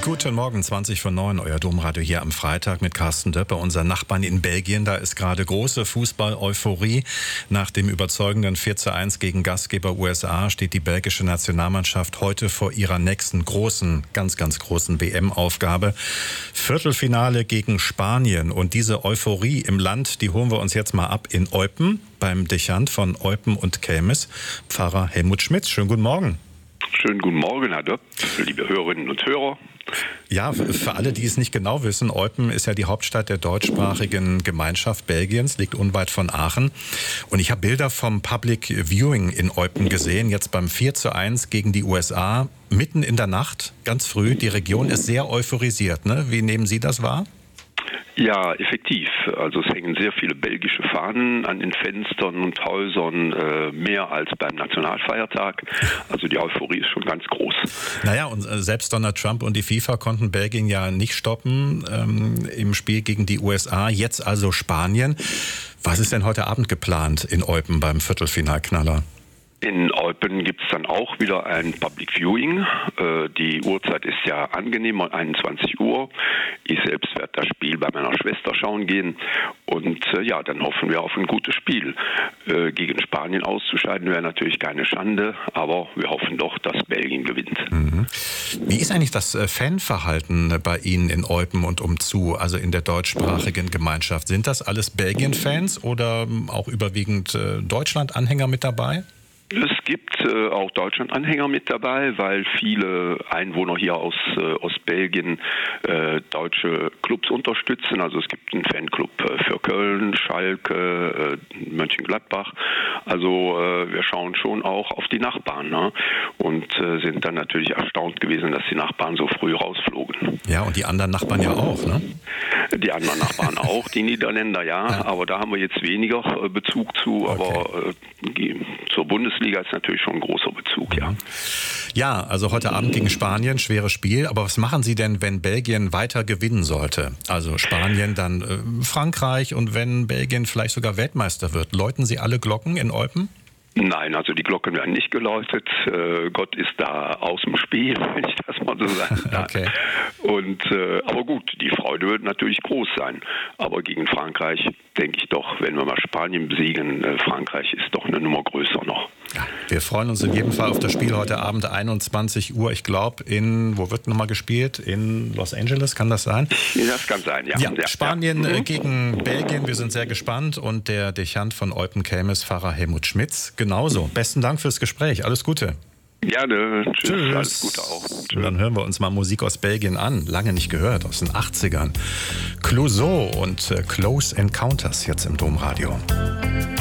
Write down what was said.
Guten Morgen, 20:09, euer Domradio hier am Freitag mit Carsten Döpper, unser Nachbarn in Belgien. Da ist gerade große Fußball-Euphorie. Nach dem überzeugenden 4:1 gegen Gastgeber USA steht die belgische Nationalmannschaft heute vor ihrer nächsten großen, ganz großen WM-Aufgabe. Viertelfinale gegen Spanien. Und diese Euphorie im Land, die holen wir uns jetzt mal ab in Eupen, beim Dechant von Eupen und Kelmis, Pfarrer Helmut Schmitz. Schönen guten Morgen. Schönen guten Morgen, Herr Döpp, liebe Hörerinnen und Hörer. Ja, für alle, die es nicht genau wissen, Eupen ist ja die Hauptstadt der deutschsprachigen Gemeinschaft Belgiens, liegt unweit von Aachen. Und ich habe Bilder vom Public Viewing in Eupen gesehen, jetzt beim 4:1 gegen die USA, mitten in der Nacht, ganz früh. Die Region ist sehr euphorisiert, ne? Wie nehmen Sie das wahr? Ja, effektiv. Also es hängen sehr viele belgische Fahnen an den Fenstern und Häusern, mehr als beim Nationalfeiertag. Also die Euphorie ist schon ganz groß. Naja, und selbst Donald Trump und die FIFA konnten Belgien ja nicht stoppen im Spiel gegen die USA. Jetzt also Spanien. Was ist denn heute Abend geplant in Eupen beim Viertelfinalknaller? In Eupen gibt es dann auch wieder ein Public Viewing. Die Uhrzeit ist ja angenehm, 21 Uhr. Ich selbst werde das Spiel bei meiner Schwester schauen gehen. Und dann hoffen wir auf ein gutes Spiel. Gegen Spanien auszuscheiden wäre natürlich keine Schande, aber wir hoffen doch, dass Belgien gewinnt. Mhm. Wie ist eigentlich das Fanverhalten bei Ihnen in Eupen und umzu, also in der deutschsprachigen Gemeinschaft? Sind das alles Belgien-Fans oder auch überwiegend Deutschland-Anhänger mit dabei? Es gibt auch Deutschland-Anhänger mit dabei, weil viele Einwohner hier aus Belgien deutsche Clubs unterstützen. Also es gibt einen Fanclub für Köln, Schalke, Mönchengladbach. Also wir schauen schon auch auf die Nachbarn, ne? Und sind dann natürlich erstaunt gewesen, dass die Nachbarn so früh rausflogen. Ja, und die anderen Nachbarn ja auch, ne? Die anderen Nachbarn auch, die Niederländer, ja. Aber da haben wir jetzt weniger Bezug zu. Aber zur Bundesliga ist natürlich schon ein großer Bezug, ja. Ja, also heute Abend gegen Spanien, schweres Spiel. Aber was machen Sie denn, wenn Belgien weiter gewinnen sollte? Also Spanien, dann Frankreich und wenn Belgien vielleicht sogar Weltmeister wird. Läuten Sie alle Glocken in Eupen? Nein, also die Glocken werden nicht geläutet. Gott ist da aus dem Spiel, wenn ich das mal so sagen darf. Okay. Aber gut, die Freude wird natürlich groß sein. Aber gegen Frankreich denke ich doch, wenn wir mal Spanien besiegen, Frankreich ist doch eine Nummer größer noch. Ja, wir freuen uns in jedem Fall auf das Spiel heute Abend, 21 Uhr. Ich glaube, wo wird nochmal gespielt? In Los Angeles, kann das sein? Ja, das kann sein, ja. Ja, Spanien gegen Belgien, wir sind sehr gespannt. Und der Dechant von Eupen-Kelmis, Pfarrer Helmut Schmitz, genauso. Besten Dank fürs Gespräch. Alles Gute. Gerne. Tschüss. Alles Gute auch. Tschüss. Und dann hören wir uns mal Musik aus Belgien an. Lange nicht gehört, aus den 80ern. Clouseau und Close Encounters jetzt im Domradio.